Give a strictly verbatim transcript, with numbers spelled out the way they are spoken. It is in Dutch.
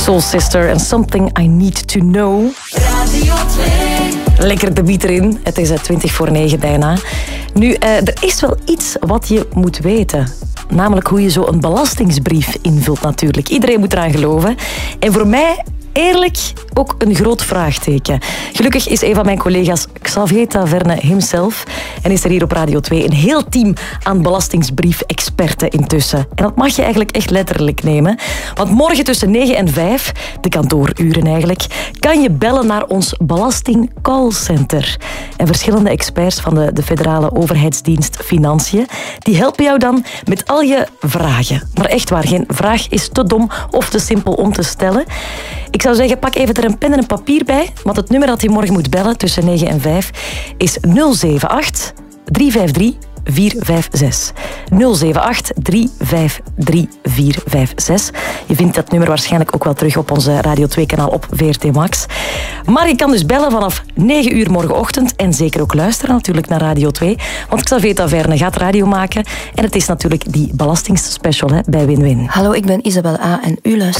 Soul Sister and Something I Need to Know. Radio twee. Lekker de beat erin. Het is twintig voor negen bijna. Nu, uh, er is wel iets wat je moet weten. Namelijk hoe je zo een belastingsbrief invult natuurlijk. Iedereen moet eraan geloven. En voor mij... eerlijk, ook een groot vraagteken. Gelukkig is een van mijn collega's Xavier Taverne himself en is er hier op Radio twee een heel team aan belastingsbrief-experten intussen. En dat mag je eigenlijk echt letterlijk nemen. Want morgen tussen negen en vijf, de kantooruren eigenlijk, kan je bellen naar ons belasting callcenter. En verschillende experts van de, de federale overheidsdienst Financiën, die helpen jou dan met al je vragen. Maar echt waar, geen vraag is te dom of te simpel om te stellen. Ik zou zeggen, pak even er een pen en een papier bij, want het nummer dat je morgen moet bellen tussen negen en vijf is nul zeven acht drie vijf drie vier vijf zes. nul zeven acht drie vijf drie vier vijf zes. Je vindt dat nummer waarschijnlijk ook wel terug op onze Radio twee kanaal op V R T Max. Maar je kan dus bellen vanaf negen uur morgenochtend en zeker ook luisteren natuurlijk naar Radio twee, want Xavier Taverne gaat radio maken en het is natuurlijk die belastingsspecial hè, bij Win-Win. Hallo, ik ben Isabel A. en u luistert